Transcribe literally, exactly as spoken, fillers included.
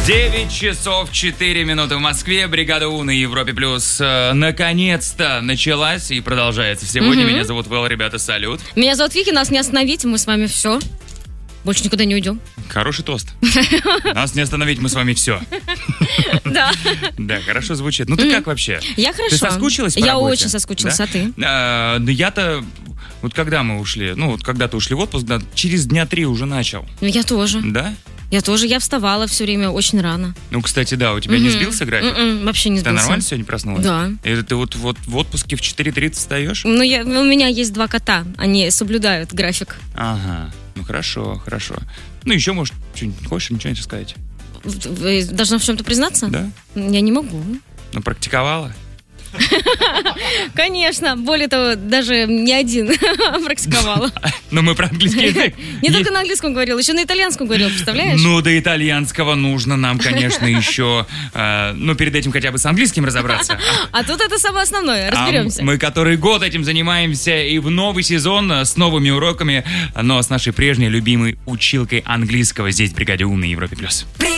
девять часов четыре минуты в Москве. Бригада У на Европе Плюс э, наконец-то началась и продолжается сегодня. Mm-hmm. Меня зовут Вэл, ребята, салют. Меня зовут Вики, нас не остановить, мы с вами все. Больше никуда не уйдем. Хороший тост. Нас не остановить, мы с вами все. Да. Да, хорошо звучит. Ну ты как вообще? Я хорошо. Ты соскучилась по Я работе? очень соскучилась, а ты? Ну я-то... Вот когда мы ушли, ну вот когда-то ушли в отпуск, да, через дня три уже начал. Ну я тоже. Да? Я тоже, я вставала все время очень рано. Ну, кстати, да, у тебя mm-hmm. не сбился график? Mm-mm, вообще не сбился. Ты нормально сегодня проснулась? Да. И ты вот, вот в отпуске в четыре тридцать встаешь? Ну, я, у меня есть два кота, они соблюдают график. Ага, ну хорошо, хорошо. Ну, еще, может, что-нибудь хочешь, ничего не сказать? Вы должна в чем-то признаться? Да. Я не могу. Ну, практиковала? Конечно, более того, даже не один практиковала. Но мы про английский язык. Не только на английском говорил, еще на итальянском говорил, представляешь? Ну, до итальянского нужно нам, конечно, еще, ну, перед этим хотя бы с английским разобраться. А тут это самое основное, разберемся. Мы который год этим занимаемся, и в новый сезон с новыми уроками, но с нашей прежней любимой училкой английского здесь в Бригаде У на Европе Плюс.